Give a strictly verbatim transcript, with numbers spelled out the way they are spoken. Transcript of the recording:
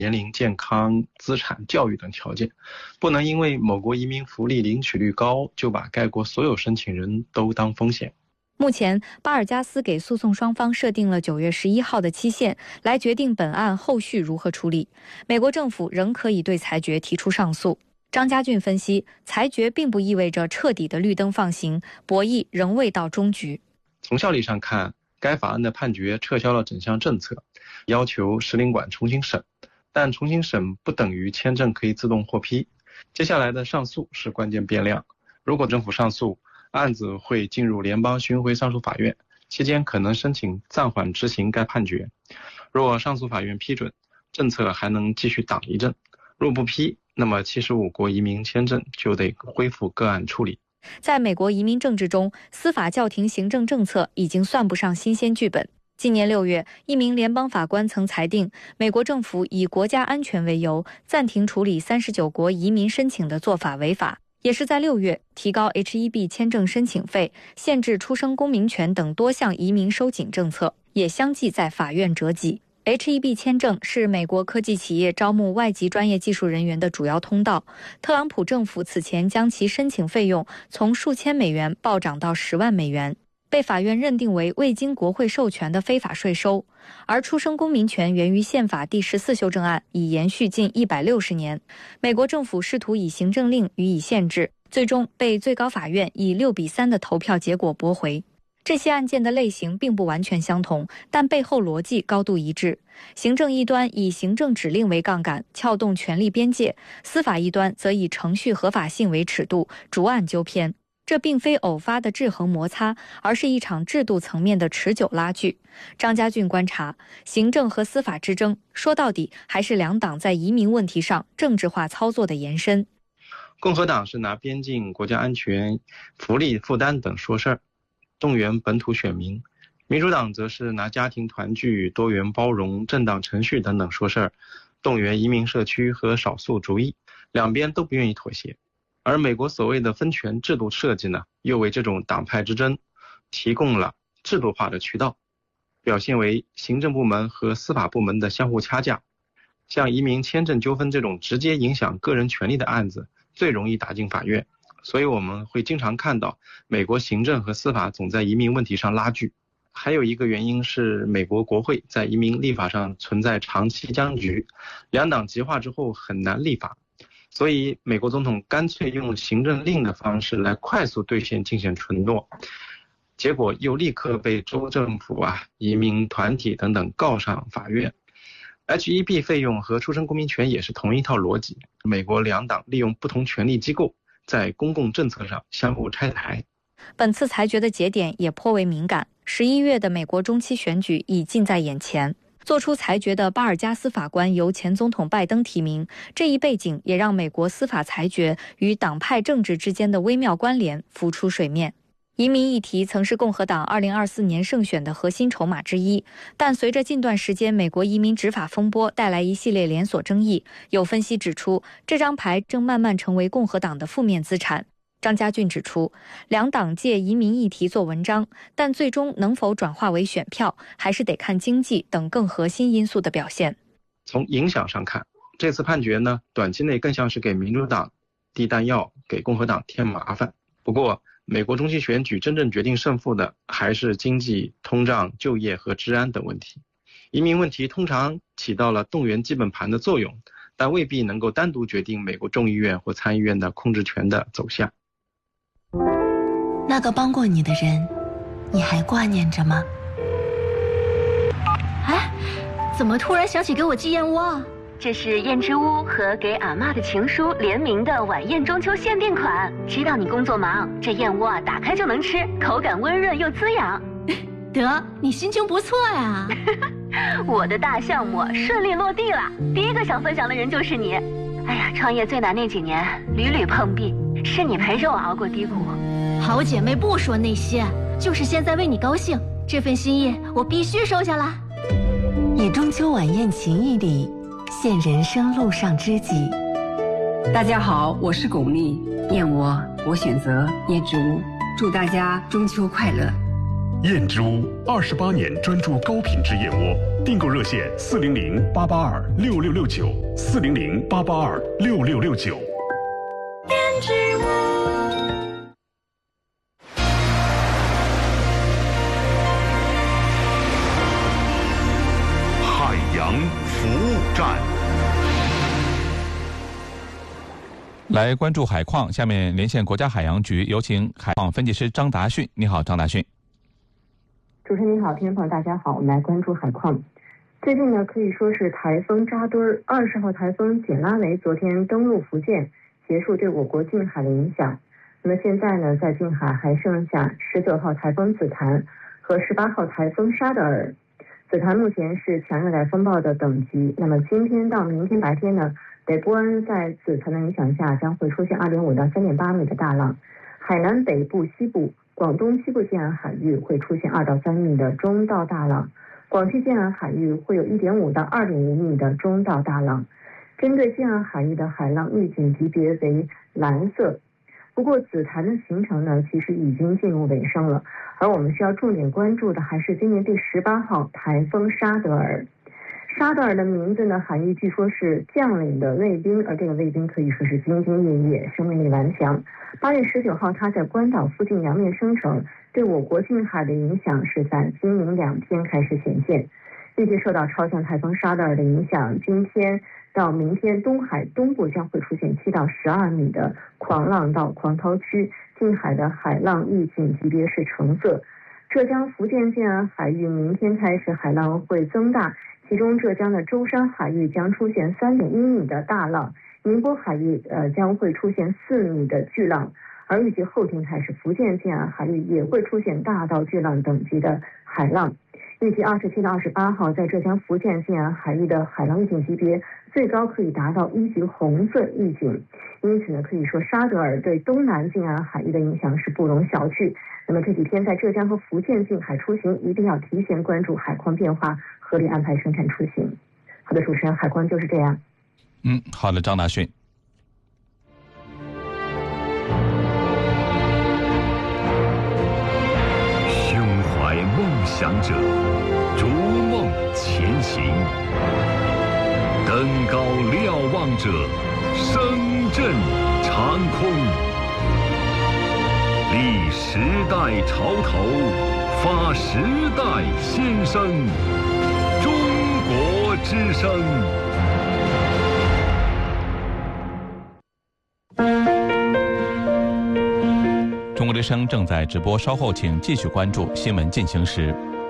年龄、健康、资产、教育等条件，不能因为某国移民福利领取率高，就把该国所有申请人都当风险。 目前，巴尔加斯给诉讼双方设定了九月十一号的期限，来决定本案后续如何处理。美国政府仍可以对裁决提出上诉。张家俊分析，裁决并不意味着彻底的绿灯放行，博弈仍未到终局。 从效力上看，该法案的判决撤销了整项政策，要求使领馆重新审，但重新审不等于签证可以自动获批。接下来的上诉是关键变量，如果政府上诉，案子会进入联邦巡回上诉法院，期间可能申请暂缓执行该判决。若上诉法院批准，政策还能继续挡一阵；若不批，那么七十五国移民签证就得恢复个案处理。 在美国移民政治中，司法叫停行政政策已经算不上新鲜剧本。今年六月，一名联邦法官曾裁定，美国政府以国家安全为由暂停处理三十九国移民申请的做法违法。也是在六月，提高 H 一 B 签证申请费、限制出生公民权等多项移民收紧政策，也相继在法院折戟。H 一 B 签证是美国科技企业招募外籍专业技术人员的主要通道。特朗普政府此前将其申请费用从数千美元暴涨到十万美元，被法院认定为未经国会授权的非法税收。而出生公民权源于宪法第十四修正案，已延续近一百六十年。美国政府试图以行政令予以限制，最终被最高法院以六比三的投票结果驳回。这些案件的类型并不完全相同，但背后逻辑高度一致。行政一端以行政指令为杠杆，撬动权力边界；司法一端则以程序合法性为尺度，逐案纠偏。这并非偶发的制衡摩擦，而是一场制度层面的持久拉锯。张家俊观察，行政和司法之争，说到底还是两党在移民问题上政治化操作的延伸。 共和党是拿边境、国家安全、福利负担等说事儿，动员本土选民；民主党则是拿家庭团聚、多元包容、正当程序等等说事儿，动员移民社区和少数族裔。两边都不愿意妥协。而美国所谓的分权制度设计呢，又为这种党派之争提供了制度化的渠道，表现为行政部门和司法部门的相互掐架。像移民签证纠纷这种直接影响个人权利的案子，最容易打进法院。所以我们会经常看到美国行政和司法总在移民问题上拉锯。还有一个原因是美国国会在移民立法上存在长期僵局，两党极化之后很难立法。所以美国总统干脆用行政令的方式来快速兑现竞选承诺，结果又立刻被州政府啊、移民团体等等告上法院。H 一 B 费用和出生公民权也是同一套逻辑，美国两党利用不同权力机构在公共政策上相互拆台。 本次裁决的节点也颇为敏感，十一月的美国中期选举已近在眼前。做出裁决的巴尔加斯法官由前总统拜登提名，这一背景也让美国司法裁决与党派政治之间的微妙关联浮出水面。移民议题曾是共和党二零二四年胜选的核心筹码之一，但随着近段时间美国移民执法风波带来一系列连锁争议，有分析指出，这张牌正慢慢成为共和党的负面资产。张家俊指出，两党借移民议题做文章，但最终能否转化为选票，还是得看经济等更核心因素的表现。 从影响上看，这次判决呢，短期内更像是给民主党递弹药，给共和党添麻烦。不过，美国中期选举真正决定胜负的，还是经济、通胀、就业和治安等问题。移民问题通常起到了动员基本盘的作用，但未必能够单独决定美国众议院或参议院的控制权的走向。 那个帮过你的人，你还挂念着吗？ 哎，怎么突然想起给我寄燕窝啊？这是燕之屋和给阿嬷的情书联名的晚宴中秋限定款。知道你工作忙，这燕窝啊打开就能吃，口感温润又滋养。 得，你心情不错呀。 我的大项目顺利落地了，第一个想分享的人就是你。哎呀，创业最难那几年，屡屡碰壁，是你陪着我熬过低谷。 好姐妹不说那些，就是现在为你高兴，这份心意我必须收下了。 以中秋晚宴情谊礼，献人生路上知己。 大家好，我是巩俐，燕窝我选择燕之屋，祝大家中秋快乐。 燕之屋二十八年专注高品质燕窝，订购热线四零零八八二六六六九四零零八八二六六六九。 燕之屋。 海洋服务站。 来关注海况，下面连线国家海洋局，有请海况分析师张达训。你好，张达训。 主持人你好，听众朋友大家好，我们来关注海况。最近呢，可以说是台风扎堆儿。二十号台风简拉维昨天登陆福建，结束对我国近海的影响。那么现在呢，在近海还剩下十九号台风紫檀和十八号台风沙德尔。紫檀目前是强热带风暴的等级。那么今天到明天白天呢，北部湾在紫檀的影响下将会出现二点五到三点八米的大浪，海南北部、西部、广东西部沿岸海域会出现二到三米的中到大浪，广西沿岸海域会有一点五到二点五米的中到大浪。针对沿岸海域的海浪预警级别为蓝色。不过紫檀的形成呢，其实已经进入尾声了，而我们需要重点关注的还是今年第十八号台风沙德尔。沙德尔的名字呢，含义据说是将领的卫兵，而这个卫兵可以说是兢兢业业，生命力顽强。八月十九号，他在关岛附近洋面生成，对我国近海的影响是在今明两天开始显现。预计受到超强台风沙德尔的影响，今天到明天东海东部将会出现七到十二米的狂浪到狂涛区，近海的海浪预警级别是橙色。浙江、福建沿岸海域明天开始海浪会增大，其中浙江的舟山海域将出现三点一米的大浪，宁波海域呃将会出现四米的巨浪，而预计后天开始福建沿岸海域也会出现大到巨浪等级的海浪。预计二十七到二十八号，在浙江、福建沿岸海域的海浪预警级别最高可以达到一级红色预警。因此呢，可以说沙德尔对东南近岸海域的影响是不容小觑。那么这几天在浙江和福建近海出行，一定要提前关注海况变化，合理安排生产出行。好的，主持人，海况就是这样。 嗯，好的，张达训。 胸怀梦想者，逐梦前行；登高瞭望者，声震长空。立时代潮头，发时代先声。中国之声。 中国之声正在直播，稍后请继续关注新闻进行时。